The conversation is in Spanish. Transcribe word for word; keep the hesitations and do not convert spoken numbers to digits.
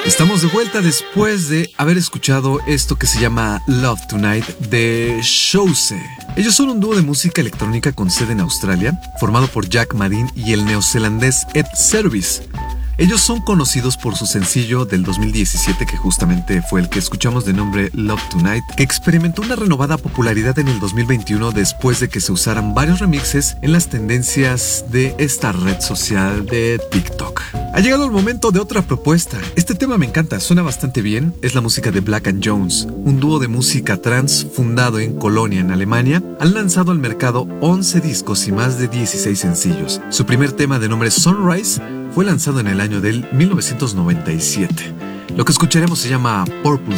Estamos de vuelta después de haber escuchado esto que se llama Love Tonight de Shouse. Ellos son un dúo de música electrónica con sede en Australia, formado por Jack Madin y el neozelandés Ed Service. Ellos son conocidos por su sencillo del dos mil diecisiete, que justamente fue el que escuchamos de nombre Love Tonight, que experimentó una renovada popularidad en el dos mil veintiuno después de que se usaran varios remixes en las tendencias de esta red social de TikTok. Ha llegado el momento de otra propuesta. Este tema me encanta, suena bastante bien. Es la música de Black and Jones, un dúo de música trance fundado en Colonia, en Alemania. Han lanzado al mercado once discos y más de dieciséis sencillos. Su primer tema, de nombre Sunrise, fue lanzado en el año del mil novecientos noventa y siete. Lo que escucharemos se llama Purple